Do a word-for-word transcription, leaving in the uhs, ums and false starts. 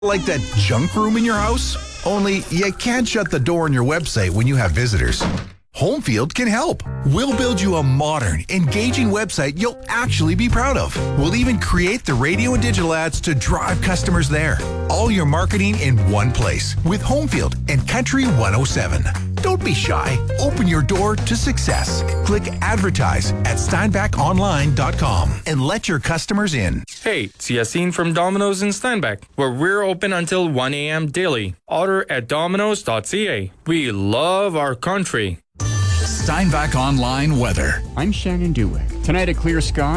Like that junk room in your house? Only you can't shut the door on your website when you have visitors. Homefield can help. We'll build you a modern, engaging website you'll actually be proud of. We'll even create the radio and digital ads to drive customers there. All your marketing in one place with Homefield and Country one oh seven. Don't be shy. Open your door to success. Click advertise at steinbach online dot com and let your customers in. Hey, it's Yassine from Domino's in Steinbach, where we're open until one a.m. daily. Order at domino's dot c a. We love our country. Steinbach Online weather. I'm Shannon Dewick. Tonight, a clear sky.